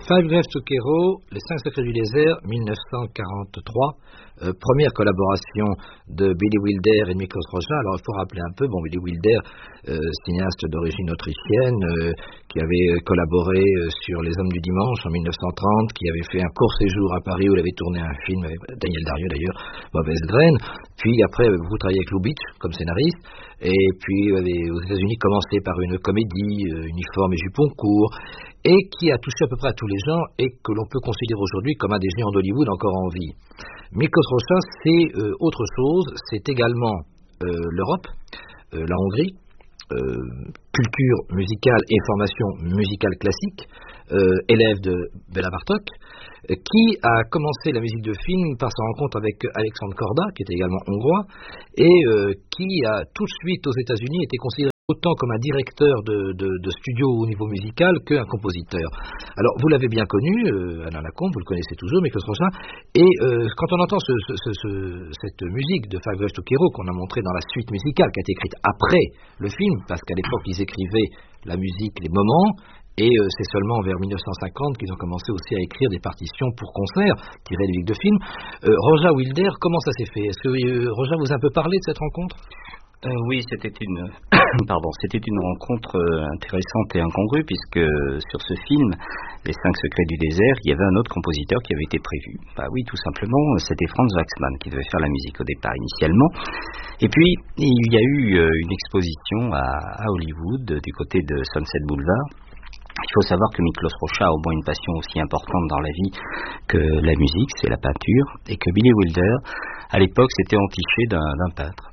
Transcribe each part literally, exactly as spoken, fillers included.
Five Graves to Kero, Les Cinq Secrets du désert, mille neuf cent quarante-trois, euh, première collaboration de Billy Wilder et Miklos Rozsa. Alors il faut rappeler un peu, bon, Billy Wilder, euh, cinéaste d'origine autrichienne, euh, qui avait collaboré euh, sur Les Hommes du Dimanche en mille neuf cent trente, qui avait fait un court séjour à Paris où il avait tourné un film avec Daniel Dario d'ailleurs, Mauvaise Graine, puis après vous travaillez avec Lubitsch comme scénariste, et puis euh, aux États-Unis commencé par une comédie, euh, uniforme et jupon court, et qui a touché à peu près à tous les gens et que l'on peut considérer aujourd'hui comme un des géants d'Hollywood encore en vie. Miklos Rozsa, c'est euh, autre chose, c'est également euh, l'Europe, euh, la Hongrie, euh, culture musicale et formation musicale classique, euh, élève de Béla Bartók, euh, qui a commencé la musique de film par sa rencontre avec Alexandre Korda, qui était également hongrois, et euh, qui a tout de suite aux États-Unis été considéré autant comme un directeur de, de, de studio au niveau musical qu'un compositeur. Alors, vous l'avez bien connu, euh, Alain Lacombe, vous le connaissez toujours, Miklos Rozsa, et euh, quand on entend ce, ce, ce, ce, cette musique de Five Graves to Kero qu'on a montrée dans la suite musicale, qui a été écrite après le film, parce qu'à l'époque, ils écrivaient la musique, les moments, et euh, c'est seulement vers mille neuf cent cinquante qu'ils ont commencé aussi à écrire des partitions pour concerts, tirées des musiques de film. Euh, Rozsa Wilder, comment ça s'est fait? Est-ce que euh, Rozsa vous a un peu parlé de cette rencontre? Euh, oui, c'était une, pardon, c'était une rencontre euh, intéressante et incongrue puisque sur ce film, Les Cinq Secrets du désert, il y avait un autre compositeur qui avait été prévu. Bah oui, tout simplement, c'était Franz Waxman qui devait faire la musique au départ initialement. Et puis, il y a eu euh, une exposition à, à Hollywood, du côté de Sunset Boulevard. Il faut savoir que Miklos Rozsa a au moins une passion aussi importante dans la vie que la musique, c'est la peinture, et que Billy Wilder, à l'époque, s'était entiché d'un, d'un peintre,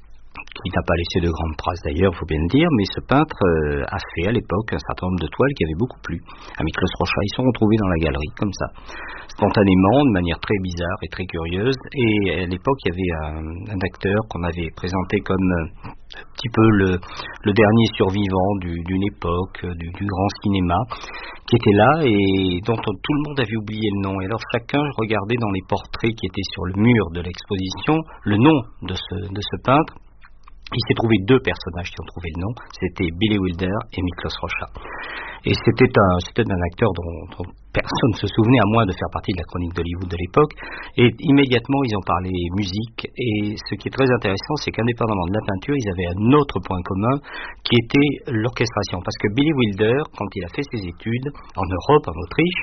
qui n'a pas laissé de grandes traces d'ailleurs, il faut bien le dire, mais ce peintre euh, a fait à l'époque un certain nombre de toiles qui avaient beaucoup plu à Miklos Rozsa. Ils sont retrouvés dans la galerie, comme ça, spontanément, de manière très bizarre et très curieuse, et à l'époque il y avait un, un acteur qu'on avait présenté comme euh, un petit peu le, le dernier survivant du, d'une époque, du, du grand cinéma, qui était là et dont on, tout le monde avait oublié le nom. Et alors chacun regardait dans les portraits qui étaient sur le mur de l'exposition le nom de ce, de ce peintre. Il s'est trouvé deux personnages qui ont trouvé le nom, c'était Billy Wilder et Miklos Rozsa. Et c'était un, c'était un acteur dont, dont personne ne se souvenait, à moins de faire partie de la chronique d'Hollywood de l'époque. Et immédiatement, ils ont parlé musique. Et ce qui est très intéressant, c'est qu'indépendamment de la peinture, ils avaient un autre point commun, qui était l'orchestration. Parce que Billy Wilder, quand il a fait ses études en Europe, en Autriche,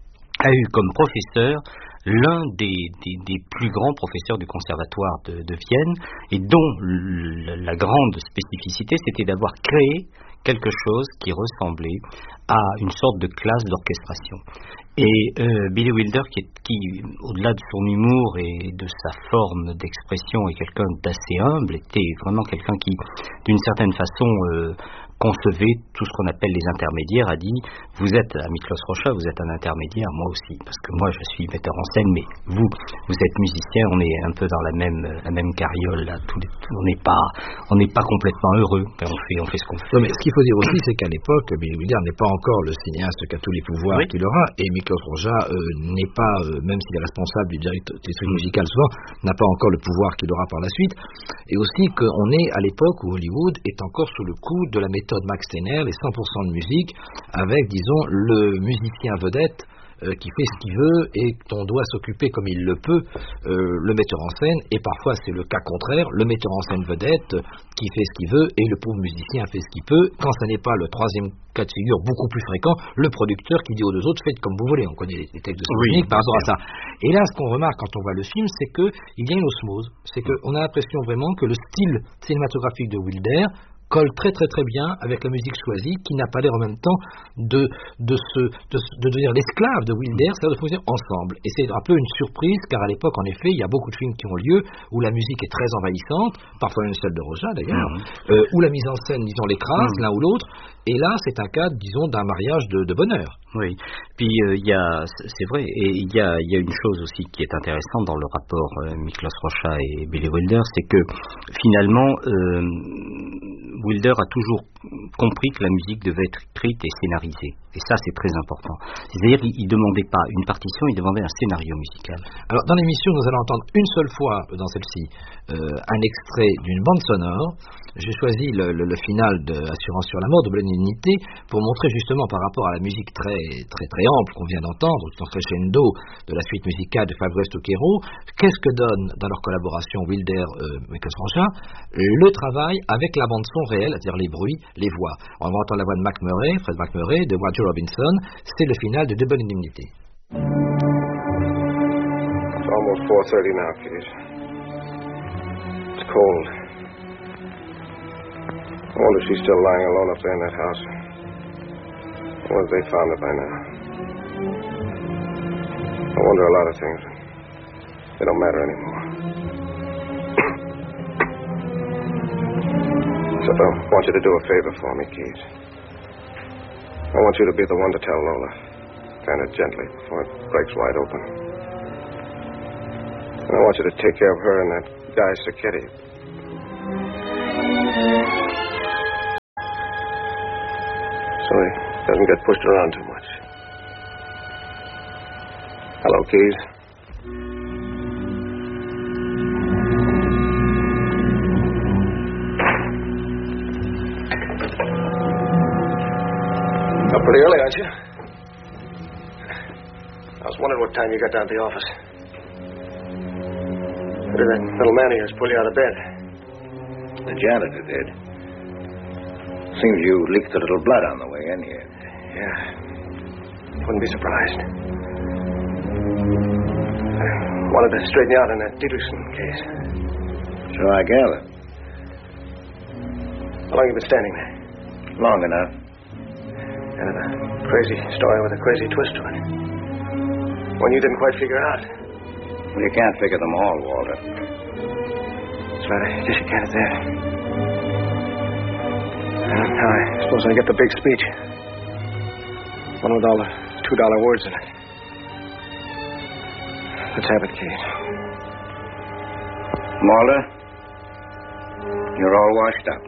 a eu comme professeur l'un des, des, des plus grands professeurs du conservatoire de, de Vienne, et dont le, la grande spécificité, c'était d'avoir créé quelque chose qui ressemblait à une sorte de classe d'orchestration. Et euh, Billy Wilder, qui, qui au-delà de son humour et de sa forme d'expression, est quelqu'un d'assez humble, était vraiment quelqu'un qui, d'une certaine façon, euh, concevait tout ce qu'on appelle les intermédiaires, a dit, vous êtes, à Miklos Rozsa, vous êtes un intermédiaire, moi aussi, parce que moi je suis metteur en scène, mais vous, vous êtes musicien, on est un peu dans la même, la même carriole, là, tous les, on n'est pas, on n'est pas complètement heureux, mais on fait, on fait ce qu'on fait. Non, mais ce qu'il faut dire aussi, c'est qu'à l'époque, Billy Wilder n'est pas encore le cinéaste qui a tous les pouvoirs oui. qu'il aura, et Miklos Rozsa euh, n'est pas, euh, même s'il est responsable du directeur mmh. musical souvent, n'a pas encore le pouvoir qu'il aura par la suite, et aussi qu'on est à l'époque où Hollywood est encore sous le coup de la méthode Max Steiner, les cent pour cent de musique, avec, disons, le musicien vedette euh, qui fait ce qu'il veut et dont on doit s'occuper comme il le peut, euh, le metteur en scène, et parfois c'est le cas contraire, le metteur en scène vedette euh, qui fait ce qu'il veut et le pauvre musicien fait ce qu'il peut, quand ce n'est pas le troisième cas de figure beaucoup plus fréquent, le producteur qui dit aux deux autres, faites comme vous voulez. On connaît les textes de Symphonique oui, par rapport à ça. Et là, ce qu'on remarque quand on voit le film, c'est qu'il y a une osmose, c'est qu'on a l'impression vraiment que le style cinématographique de Wilder colle très très très bien avec la musique choisie, qui n'a pas l'air en même temps de, de, se, de, de devenir l'esclave de Wilder, c'est-à-dire de fonctionner ensemble. Et c'est un peu une surprise, car à l'époque, en effet, il y a beaucoup de films qui ont lieu où la musique est très envahissante, parfois une celle de Rozsa d'ailleurs, mmh. euh, où la mise en scène, disons, l'écrase mmh. l'un ou l'autre, et là, c'est un cas, disons, d'un mariage de, de bonheur. Oui, puis il euh, y a, c'est vrai, et il y a, y a une chose aussi qui est intéressante dans le rapport euh, Miklos Rozsa et Billy Wilder, c'est que finalement, euh, Wilder a toujours compris que la musique devait être écrite et scénarisée. Et ça, c'est très important. C'est-à-dire qu'il ne demandait pas une partition, il demandait un scénario musical. Alors, dans l'émission, nous allons entendre une seule fois, dans celle-ci, euh, un extrait d'une bande sonore. J'ai choisi le, le, le final de Assurance sur la mort de Blenheim Unité pour montrer justement par rapport à la musique très très, très, très ample qu'on vient d'entendre, tout en crescendo de la suite musicale de Five Ways to Kero, qu'est-ce que donne dans leur collaboration Wilder-Mickels-Rochat le travail avec la bande-son réelle, c'est-à-dire les bruits, les voix. On va entendre la voix de Mac Murray, Fred Mac Murray, de Roger Robinson, c'est le final de Double Indemnity. It's almost four thirty now, Keys. It's cold. I wonder if she's still lying alone up there in that house. I wonder if they found her by now. I wonder a lot of things. They don't matter anymore. Except I want you to do a favor for me, Keys. I want you to be the one to tell Lola, kind of gently, before it breaks wide open. And I want you to take care of her and that guy, Sacchetti. So he doesn't get pushed around too much. Hello, Keys. Up pretty early, aren't you? I was wondering what time you got down to the office. What did that little man of yours pull you out of bed? The janitor did. Seems you leaked a little blood on the way in here. Yeah. Wouldn't be surprised. I wanted to straighten you out in that Dietrichson case. So I gather. How long have you been standing there? Long enough. And a crazy story with a crazy twist to it. One you didn't quite figure out. Well, you can't figure them all, Walter. That's right. I guess you can't there. Well, now I suppose I get the big speech. One with all the two dollar words in it. Let's have it, Keith. Walter, you're all washed up.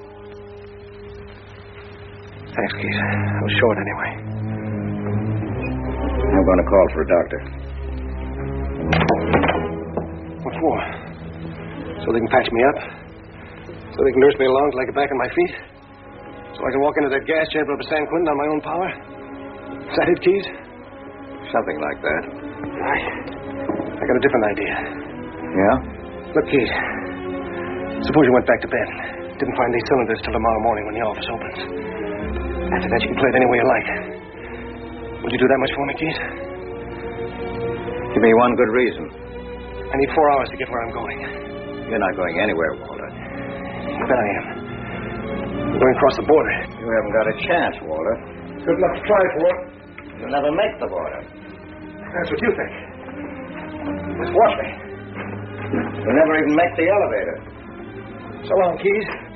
Thanks, Keith. I was short anyway. I'm going to call for a doctor. What for? So they can patch me up? So they can nurse me along till I get back on my feet? So I can walk into that gas chamber up at San Quentin on my own power? Is that it, Keys? Something like that. I, I got a different idea. Yeah? Look, Keys. Suppose you went back to bed. Didn't find these cylinders till tomorrow morning when the office opens. After that, you can play it any way you like. Would you do that much for me, Keys? Give me one good reason. I need four hours to get where I'm going. You're not going anywhere, Walter. You bet I am. I'm going across the border. You haven't got a chance, Walter. Good enough to try for. You'll never make the border. That's what you think. Just watch me. You'll never even make the elevator. So long, Keys.